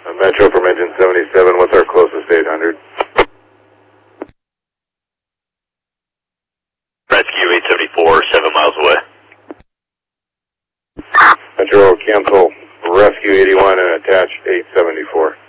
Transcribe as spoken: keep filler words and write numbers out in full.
Uh, Metro from engine seventy-seven, what's our closest eight hundred? Rescue eight seventy-four, seven miles away. Metro, cancel Rescue eighty-one and attach eight seventy-four.